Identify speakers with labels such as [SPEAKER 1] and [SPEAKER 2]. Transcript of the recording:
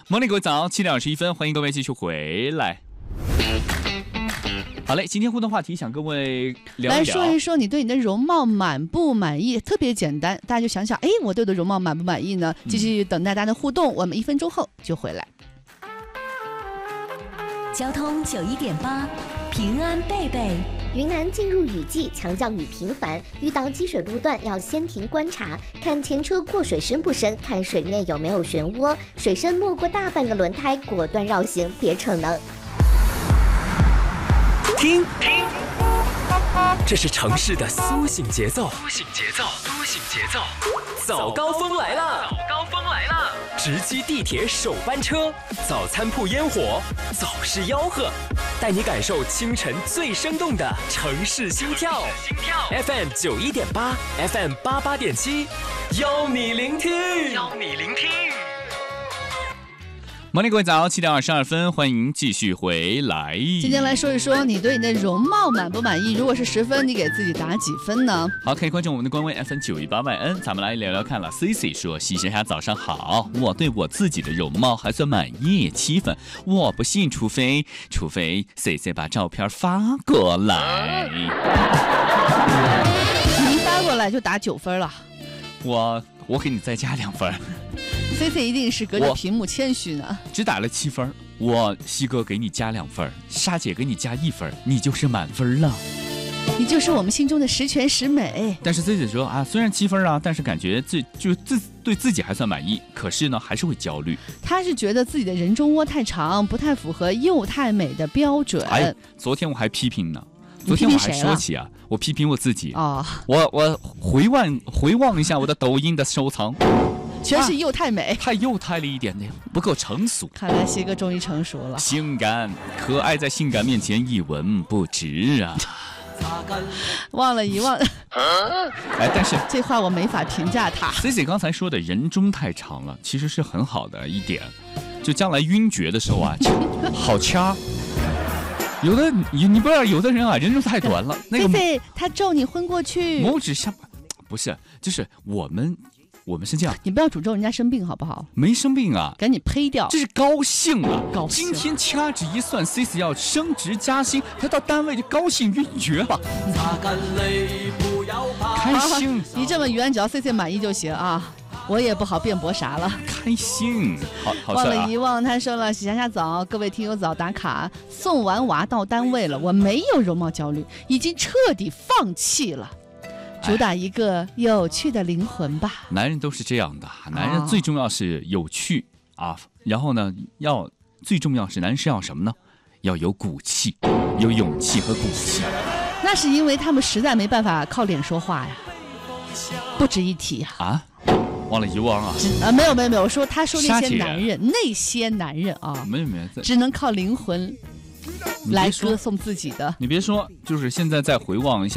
[SPEAKER 1] Morning， 各位早，7点21分，欢迎各位继续回来。好嘞，今天互动话题想各位聊一聊，
[SPEAKER 2] 来说一说你对你的容貌满不满意？特别简单，大家就想想，我对我的容貌满不满意呢？继续等待大家的互动，我们1分钟后就回来。
[SPEAKER 3] 交通91.8，平安贝贝。
[SPEAKER 4] 云南进入雨季，强降雨频繁，遇到积水路段要先停观察，看前车过水深不深，看水面有没有漩涡，水深没过大半个轮胎，果断绕行，别逞能。
[SPEAKER 5] 听，这是城市的苏醒节奏。早高峰来了！直击地铁首班车，早餐铺烟火，早市吆喝，带你感受清晨最生动的城市心跳。FM 91.8 ，FM 88.7，邀你聆听。
[SPEAKER 1] Morning， 各位早，7点22分，欢迎继续回来。
[SPEAKER 2] 今天来说一说你对你的容貌满不满意？如果是10分，你给自己打几分呢？
[SPEAKER 1] 好，可以关注我们的官微 FM 918YN，咱们来聊聊看了。CC 说：“西山下早上好，我对我自己的容貌还算满意，7分。我不信，除非 CC 把照片发过来。
[SPEAKER 2] 你发过来就打9分了。
[SPEAKER 1] 我给你再加2分。
[SPEAKER 2] CC 一定是隔着屏幕谦虚呢，
[SPEAKER 1] 只打了7分，我西哥给你加2分，莎姐给你加1分，你就是满分了。
[SPEAKER 2] 你就是我们心中的十全十美。
[SPEAKER 1] 但是 CC 说啊，虽然7分啊，但是感觉对自己还算满意，可是呢还是会焦虑。
[SPEAKER 2] 他是觉得自己的人中窝太长，不太符合幼态美的标准。
[SPEAKER 1] 昨天我还批评呢。昨天我还说起啊，我批评我自己
[SPEAKER 2] 啊，
[SPEAKER 1] 我回望一下我的抖音的收藏，
[SPEAKER 2] 全是幼态美，
[SPEAKER 1] 太幼态了一点点，不够成熟。
[SPEAKER 2] 看来西哥终于成熟了。
[SPEAKER 1] 性感可爱在性感面前一文不值啊！
[SPEAKER 2] 忘了遗忘。
[SPEAKER 1] 但是
[SPEAKER 2] 这话我没法评价他。
[SPEAKER 1] CC 刚才说的人中太长了，其实是很好的一点，就将来晕厥的时候啊，好掐。有的你不知道，有的人啊，人中太短了。那个
[SPEAKER 2] CC 他咒你昏过去，
[SPEAKER 1] 拇指下不是，就是我们是这样。
[SPEAKER 2] 你不要诅咒人家生病好不好？
[SPEAKER 1] 没生病啊，
[SPEAKER 2] 赶紧呸掉。
[SPEAKER 1] 这是高兴啊！
[SPEAKER 2] 高兴。
[SPEAKER 1] 今天掐指一算 ，CC 要升职加薪，他到单位就高兴晕厥了。开心。
[SPEAKER 2] 好，你这么圆，只要 CC 满意就行啊。我也不好辩驳啥了，
[SPEAKER 1] 开心。好
[SPEAKER 2] 忘了遗忘，他说了，喜下早，各位听友早打卡，送完娃到单位了，我没有容貌焦虑，已经彻底放弃了，主打一个有趣的灵魂吧。
[SPEAKER 1] 男人都是这样的，男人最重要是有趣啊，然后呢，最重要是男人是要什么呢？要有骨气，有勇气和骨气。
[SPEAKER 2] 那是因为他们实在没办法靠脸说话呀，不值一提
[SPEAKER 1] 啊。忘了遗忘啊！
[SPEAKER 2] 没有，他说那些男人啊，
[SPEAKER 1] 没有，
[SPEAKER 2] 只能靠灵魂来歌颂自己的。
[SPEAKER 1] 你别说，就是现在再回望一下。